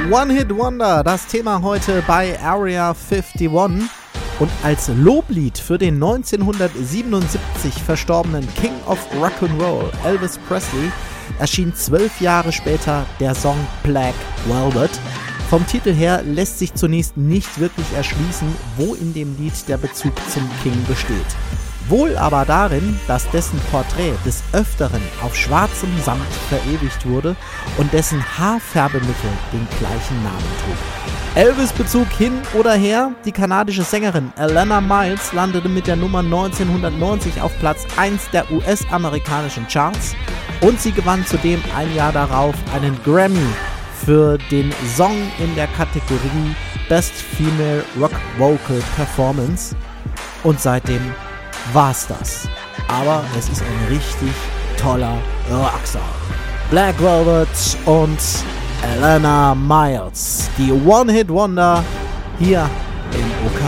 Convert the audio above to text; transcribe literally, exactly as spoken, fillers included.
One-Hit-Wonder, das Thema heute bei Area einundfünfzig. Und als Loblied für den neunzehnhundertsiebenundsiebzig verstorbenen King of Rock'n'Roll, Elvis Presley, erschien zwölf Jahre später der Song Black Velvet. Vom Titel her lässt sich zunächst nicht wirklich erschließen, wo in dem Lied der Bezug zum King besteht. Wohl aber darin, dass dessen Porträt des Öfteren auf schwarzem Samt verewigt wurde und dessen Haarfärbemittel den gleichen Namen trug. Elvis-Bezug hin oder her, die kanadische Sängerin Alannah Myers landete mit der Nummer neunzehnhundertneunzig auf Platz eins der U S-amerikanischen Charts und sie gewann zudem ein Jahr darauf einen Grammy für den Song in der Kategorie Best Female Rock Vocal Performance und seitdem war's das. Aber es ist ein richtig toller Rocksong. Black Velvet und Alannah Myers, die One-Hit-Wonder hier im O K